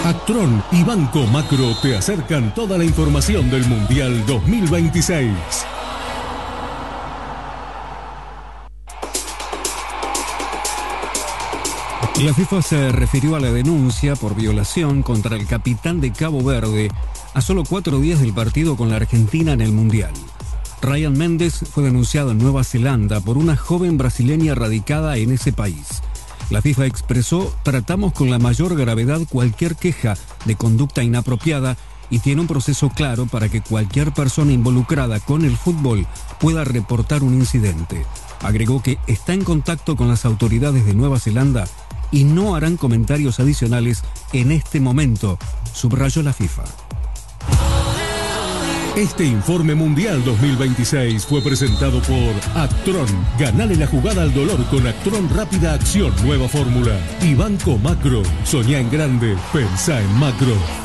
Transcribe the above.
Actron y Banco Macro te acercan toda la información del Mundial 2026. La FIFA se refirió a la denuncia por violación contra el capitán de Cabo Verde a solo 4 días del partido con la Argentina en el Mundial. Ryan Méndez fue denunciado en Nueva Zelanda por una joven brasileña radicada en ese país. La FIFA expresó: tratamos con la mayor gravedad cualquier queja de conducta inapropiada y tiene un proceso claro para que cualquier persona involucrada con el fútbol pueda reportar un incidente. Agregó que está en contacto con las autoridades de Nueva Zelanda y no harán comentarios adicionales en este momento, subrayó la FIFA. Este informe Mundial 2026 fue presentado por Actron. Ganale la jugada al dolor con Actron Rápida Acción, nueva fórmula. Y Banco Macro. Soñá en grande, pensá en macro.